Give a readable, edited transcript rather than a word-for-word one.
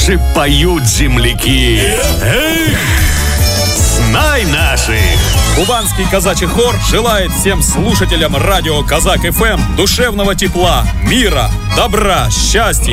же поют земляки. Эх, знай наших. Кубанский казачий хор желает всем слушателям радио Казак ФМ душевного тепла, мира, добра, счастья